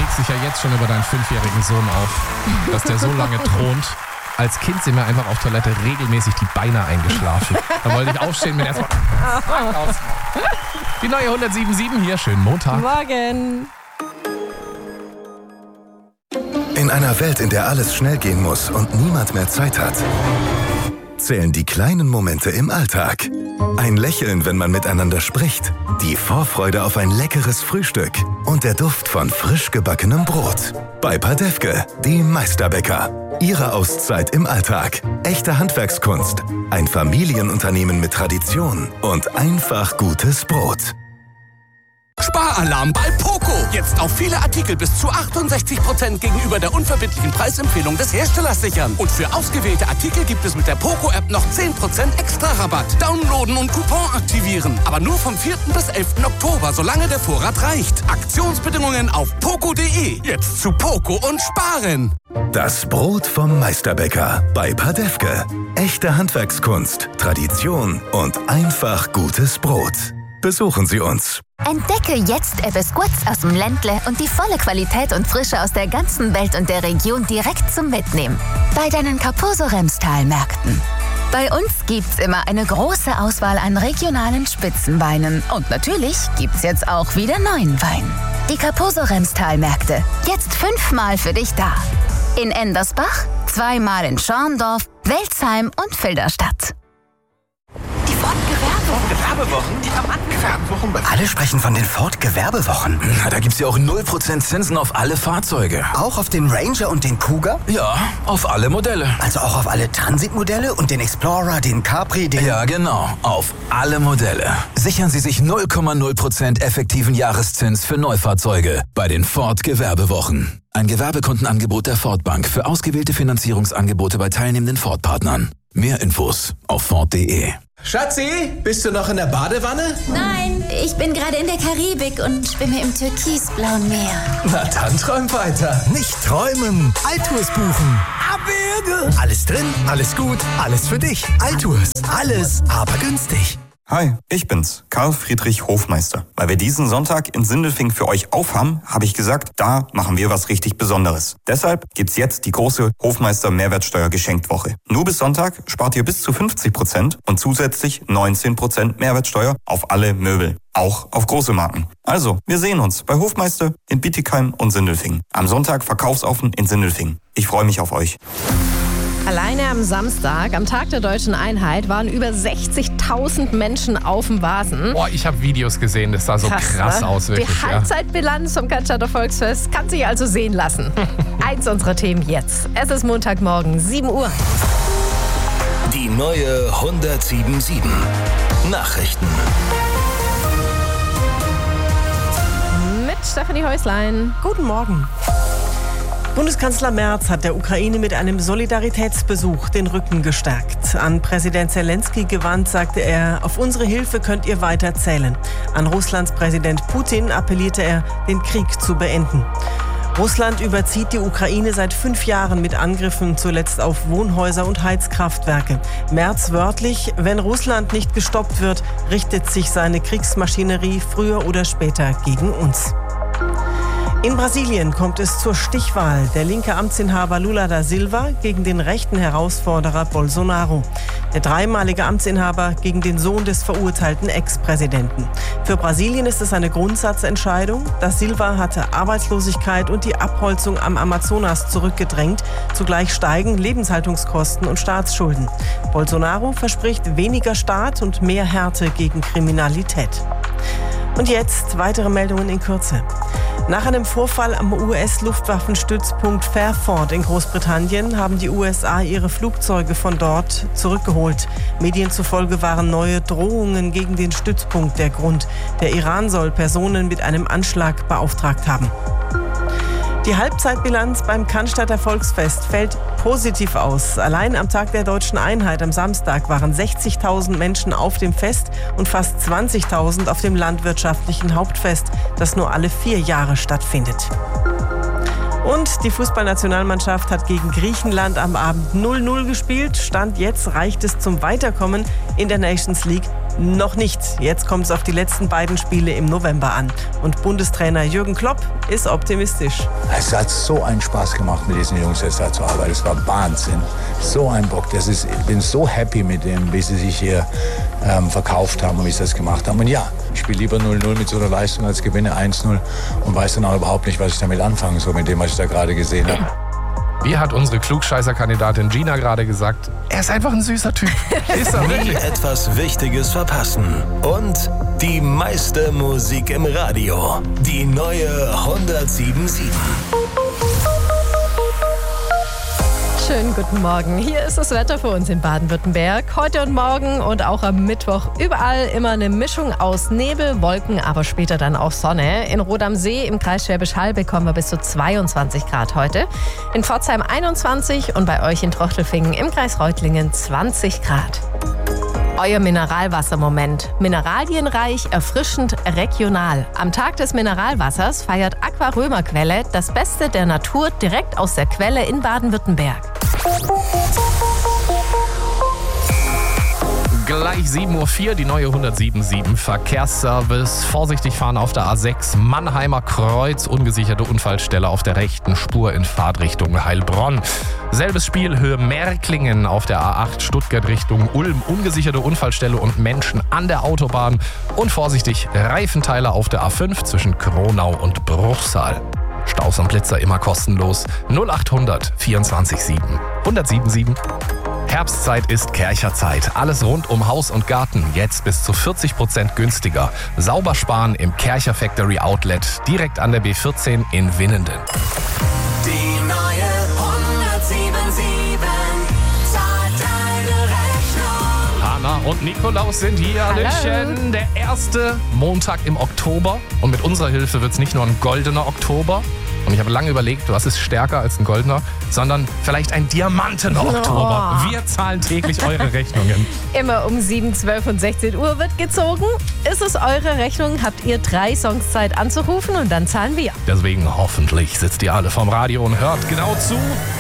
regst dich ja jetzt schon über deinen 5-jährigen Sohn auf, dass der so lange thront. Als Kind sind mir einfach auf Toilette regelmäßig die Beine eingeschlafen. Da wollte ich aufstehen, bin erstmal aus. Die neue 107.7 hier, schönen Montag. Morgen. In einer Welt, in der alles schnell gehen muss und niemand mehr Zeit hat, zählen die kleinen Momente im Alltag. Ein Lächeln, wenn man miteinander spricht, die Vorfreude auf ein leckeres Frühstück und der Duft von frisch gebackenem Brot. Bei Padefke, die Meisterbäcker. Ihre Auszeit im Alltag. Echte Handwerkskunst. Ein Familienunternehmen mit Tradition und einfach gutes Brot. Sparalarm bei Poco. Jetzt auf viele Artikel bis zu 68% gegenüber der unverbindlichen Preisempfehlung des Herstellers sichern. Und für ausgewählte Artikel gibt es mit der Poco-App noch 10% extra Rabatt. Downloaden und Coupon aktivieren. Aber nur vom 4. bis 11. Oktober, solange der Vorrat reicht. Aktionsbedingungen auf poco.de. Jetzt zu Poco und sparen. Das Brot vom Meisterbäcker bei Padefke. Echte Handwerkskunst, Tradition und einfach gutes Brot. Besuchen Sie uns. Entdecke jetzt Ebbe-Squats aus dem Ländle und die volle Qualität und Frische aus der ganzen Welt und der Region direkt zum Mitnehmen. Bei deinen Carposo-Remstal-Märkten. Bei uns gibt's immer eine große Auswahl an regionalen Spitzenweinen. Und natürlich gibt's jetzt auch wieder neuen Wein. Die Carposo-Remstal-Märkte. Jetzt 5-mal für dich da. In Endersbach, 2-mal in Schorndorf, Welzheim und Filderstadt. Die Ford-Gewerbewochen? Die Gewerbewochen? Alle sprechen von den Ford-Gewerbewochen. Na, da gibt's ja auch 0% Zinsen auf alle Fahrzeuge. Auch auf den Ranger und den Cougar? Ja, auf alle Modelle. Also auch auf alle Transit-Modelle und den Explorer, den Capri, den... Ja, genau. Auf alle Modelle. Sichern Sie sich 0,0% effektiven Jahreszins für Neufahrzeuge bei den Ford-Gewerbewochen. Ein Gewerbekundenangebot der Ford Bank für ausgewählte Finanzierungsangebote bei teilnehmenden Ford-Partnern. Mehr Infos auf Ford.de. Schatzi, bist du noch in der Badewanne? Nein, ich bin gerade in der Karibik und schwimme im türkisblauen Meer. Na dann träum weiter. Nicht träumen, Altours buchen. Abwürge. Alles drin, alles gut, alles für dich. Altours, alles, aber günstig. Hi, ich bin's, Karl Friedrich Hofmeister. Weil wir diesen Sonntag in Sindelfingen für euch aufhaben, habe ich gesagt, da machen wir was richtig Besonderes. Deshalb gibt's jetzt die große Hofmeister Mehrwertsteuer-Geschenkwoche. Nur bis Sonntag spart ihr bis zu 50% und zusätzlich 19% Mehrwertsteuer auf alle Möbel. Auch auf große Marken. Also, wir sehen uns bei Hofmeister in Bietigheim und Sindelfingen. Am Sonntag Verkaufsoffen in Sindelfingen. Ich freue mich auf euch. Alleine am Samstag, am Tag der Deutschen Einheit, waren über 60.000 Menschen auf dem Vasen. Boah, ich habe Videos gesehen, das sah so krass aus. Wirklich, die Halbzeitbilanz vom Cannstatter Volksfest kann sich also sehen lassen. Eins unserer Themen jetzt. Es ist Montagmorgen, 7 Uhr. Die neue 107.7 Nachrichten. Mit Stefanie Häuslein. Guten Morgen. Bundeskanzler Merz hat der Ukraine mit einem Solidaritätsbesuch den Rücken gestärkt. An Präsident Zelensky gewandt, sagte er, auf unsere Hilfe könnt ihr weiter zählen. An Russlands Präsident Putin appellierte er, den Krieg zu beenden. Russland überzieht die Ukraine seit 5 Jahren mit Angriffen, zuletzt auf Wohnhäuser und Heizkraftwerke. Merz wörtlich, wenn Russland nicht gestoppt wird, richtet sich seine Kriegsmaschinerie früher oder später gegen uns. In Brasilien kommt es zur Stichwahl. Der linke Amtsinhaber Lula da Silva gegen den rechten Herausforderer Bolsonaro. Der 3-malige Amtsinhaber gegen den Sohn des verurteilten Ex-Präsidenten. Für Brasilien ist es eine Grundsatzentscheidung. Da Silva hatte Arbeitslosigkeit und die Abholzung am Amazonas zurückgedrängt. Zugleich steigen Lebenshaltungskosten und Staatsschulden. Bolsonaro verspricht weniger Staat und mehr Härte gegen Kriminalität. Und jetzt weitere Meldungen in Kürze. Nach einem Vorfall am US-Luftwaffenstützpunkt Fairford in Großbritannien haben die USA ihre Flugzeuge von dort zurückgeholt. Medien zufolge waren neue Drohungen gegen den Stützpunkt der Grund. Der Iran soll Personen mit einem Anschlag beauftragt haben. Die Halbzeitbilanz beim Cannstatter Volksfest fällt positiv aus. Allein am Tag der Deutschen Einheit am Samstag waren 60.000 Menschen auf dem Fest und fast 20.000 auf dem landwirtschaftlichen Hauptfest, das nur alle 4 Jahre stattfindet. Und die Fußballnationalmannschaft hat gegen Griechenland am Abend 0-0 gespielt. Stand jetzt reicht es zum Weiterkommen in der Nations League Noch nicht. Jetzt kommt es auf die letzten beiden Spiele im November an. Und Bundestrainer Jürgen Klopp ist optimistisch. Es hat so einen Spaß gemacht, mit diesen Jungs jetzt da zu arbeiten. Es war Wahnsinn. So ein Bock. Ich bin so happy mit dem, wie sie sich hier verkauft haben und wie sie das gemacht haben. Und ja, ich spiele lieber 0-0 mit so einer Leistung als gewinne 1-0 und weiß dann auch überhaupt nicht, was ich damit anfange, so mit dem, was ich da gerade gesehen habe. Wie hat unsere Klugscheißer-Kandidatin Gina gerade gesagt, er ist einfach ein süßer Typ. Ist er Nie wirklich? etwas Wichtiges verpassen. Und die meiste Musik im Radio. Die neue 107.7. Schönen guten Morgen. Hier ist das Wetter für uns in Baden-Württemberg. Heute und morgen und auch am Mittwoch überall immer eine Mischung aus Nebel, Wolken, aber später dann auch Sonne. In Rot am See im Kreis Schwäbisch Hall bekommen wir bis zu 22 Grad heute. In Pforzheim 21 und bei euch in Trochtelfingen im Kreis Reutlingen 20 Grad. Euer Mineralwassermoment. Mineralienreich, erfrischend, regional. Am Tag des Mineralwassers feiert Aqua Römer Quelle das Beste der Natur direkt aus der Quelle in Baden-Württemberg. Gleich 7.04 Uhr, die neue 107.7 Verkehrsservice. Vorsichtig fahren auf der A6 Mannheimer Kreuz. Ungesicherte Unfallstelle auf der rechten Spur in Fahrtrichtung Heilbronn. Selbes Spiel, Höhe Märklingen auf der A8 Stuttgart Richtung Ulm. Ungesicherte Unfallstelle und Menschen an der Autobahn. Und vorsichtig, Reifenteile auf der A5 zwischen Kronau und Bruchsal. Staus und Blitzer immer kostenlos. 0800 24 7 107.7. Herbstzeit ist Kercherzeit. Alles rund um Haus und Garten. Jetzt bis zu 40% günstiger. Sauber sparen im Kercher Factory Outlet. Direkt an der B14 in Winnenden. Die neue 107.7 zahlt deine Rechnung. Hanna und Nikolaus sind hier. Hallöchen. Der erste Montag im Oktober. Und mit unserer Hilfe wird es nicht nur ein goldener Oktober. Und ich habe lange überlegt, was ist stärker als ein goldener, sondern vielleicht ein diamantener Oktober. Wir zahlen täglich eure Rechnungen. Immer um 7, 12 und 16 Uhr wird gezogen. Ist es eure Rechnung, habt ihr 3 Songs Zeit anzurufen und dann zahlen wir. Deswegen hoffentlich sitzt ihr alle vorm Radio und hört genau zu.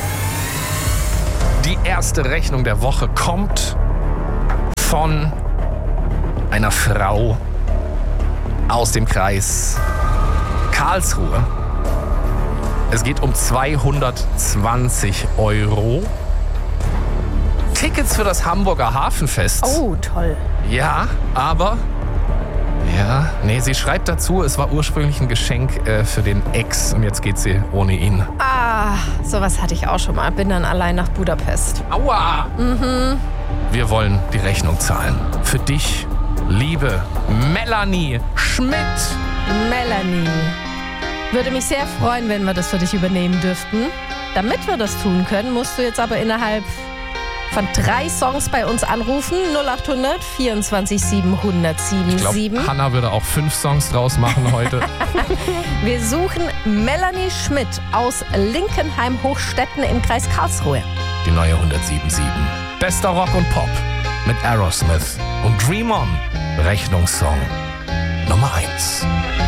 Die erste Rechnung der Woche kommt von einer Frau aus dem Kreis Karlsruhe. Es geht um 220 €. Tickets für das Hamburger Hafenfest. Oh, toll. Ja, aber... Ja, nee, sie schreibt dazu, es war ursprünglich ein Geschenk für den Ex und jetzt geht sie ohne ihn. Ah, sowas hatte ich auch schon mal. Bin dann allein nach Budapest. Aua! Wir wollen die Rechnung zahlen. Für dich, liebe Melanie Schmidt. Melanie. Würde mich sehr freuen, wenn wir das für dich übernehmen dürften. Damit wir das tun können, musst du jetzt aber innerhalb von 3 Songs bei uns anrufen. 0800 24 7 107 Ich 7. glaube, Hanna würde auch 5 Songs draus machen heute. Wir suchen Melanie Schmidt aus Linkenheim-Hochstetten im Kreis Karlsruhe. Die neue 107.7. Bester Rock und Pop mit Aerosmith und Dream On. Rechnungssong Nummer 1.